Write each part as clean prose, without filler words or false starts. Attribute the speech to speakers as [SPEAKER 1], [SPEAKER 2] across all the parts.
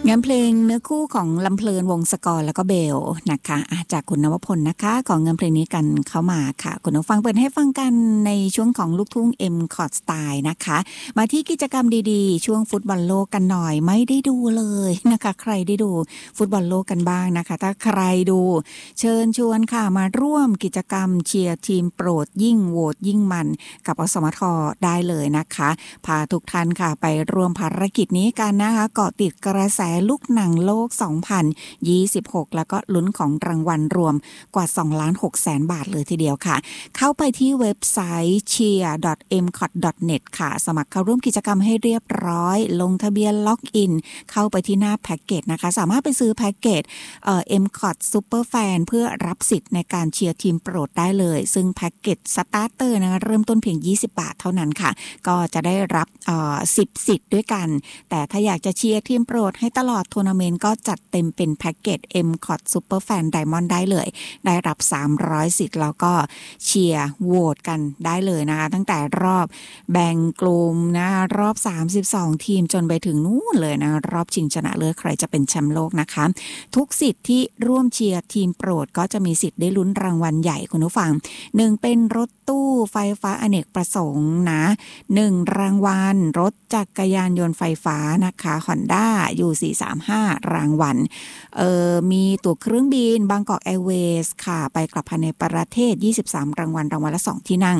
[SPEAKER 1] งานเพลงเนื้อคู่ของลำเพลินวงศกรแล้วก็เบลนะคะจากคุณนวพลนะคะของเงินเพลงนี้กันเข้ามาค่ะคุณผู้ฟังเปิดให้ฟังกันในช่วงของลูกทุ่ง M Chord Style นะคะมาที่กิจกรรมดีๆช่วงฟุตบอลโลกกันหน่อยไม่ได้ดูเลยนะคะใครได้ดูฟุตบอลโลกกันบ้างนะคะถ้าใครดูเชิญชวนค่ะมาร่วมกิจกรรมเชียร์ทีมโปรดยิ่งโหวตยิ่งมันกับอสมทได้เลยนะคะพาทุกท่านค่ะไปร่วมภารกิจนี้กันนะคะเกาะติดกระแสลูกหนังโลก 2026 แล้วก็ลุ้นของรางวัลรวมกว่า 2,600,000 บาทเลยทีเดียวค่ะเข้าไปที่เว็บไซต์ cheer.mcot.net ค่ะสมัครเข้าร่วมกิจกรรมให้เรียบร้อยลงทะเบียนล็อกอินเข้าไปที่หน้าแพ็กเกจนะคะสามารถไปซื้อแพ็กเกจMCOT Super Fan เพื่อรับสิทธิ์ในการเชียร์ทีมโปรดได้เลยซึ่งแพ็กเกจสตาร์เตอร์นะคะเริ่มต้นเพียง20 บาทเท่านั้นค่ะก็จะได้รับ10 สิทธิ์ด้วยกันแต่ถ้าอยากจะเชียร์ทีมโปรดให้ตลอดทัวร์นาเมนต์ก็จัดเต็มเป็นแพ็กเกจ MCOT Super Fan Diamond ได้เลยได้รับ300 สิทธิ์แล้วก็เชียร์โหวตกันได้เลยนะคะตั้งแต่รอบแบ่งกลุ่มนะรอบ32ทีมจนไปถึงนู่นเลยนะรอบชิงชนะเลิศใครจะเป็นแชมป์โลกนะคะทุกสิทธิ์ที่ร่วมเชียร์ทีมโปรดก็จะมีสิทธิ์ได้ลุ้นรางวัลใหญ่คุณผู้ฟัง1เป็นรถตู้ไฟฟ้าอเนกประสงค์นะ1รางวัลรถจักรยานยนต์ไฟฟ้านะคะ Honda U435 รางวัลมีตั๋วเครื่องบินบางกอกแอร์เวย์สค่ะไปกลับภายในประเทศ23รางวัลรางวัลละ2ที่นั่ง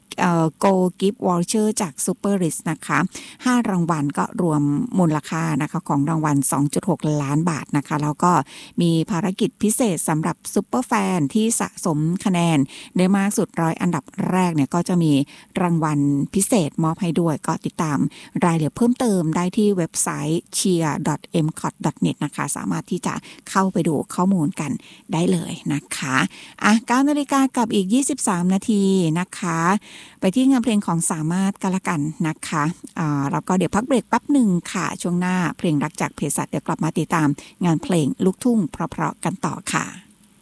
[SPEAKER 1] Go Gift Voucher จาก Super Rich นะคะ5รางวัลก็รวมมูลค่านะคะของรางวัล 2.6 ล้านบาทนะคะแล้วก็มีภารกิจพิเศษสำหรับซุปเปอร์แฟนที่สะสมคะแนนได้มากสุด100อันดับแรกเนี่ยก็จะมีรางวัลพิเศษมอบให้ด้วยก็ติดตามรายละเอียดเพิ่มเติมได้ที่เว็บไซต์ cheer.mcot.net นะคะสามารถที่จะเข้าไปดูข้อมูลกันได้เลยนะคะ9 นาฬิกากับอีก23นาทีนะคะไปที่งานเพลงของสามารถกันละกันนะคะแล้วก็เดี๋ยวพักเบรกแป๊บหนึ่งค่ะช่วงหน้าเพลงรักจากเภสัชเดี๋ยวกลับมาติดตามงานเพลงลูกทุ่งเพราะๆกันต่อค่ะ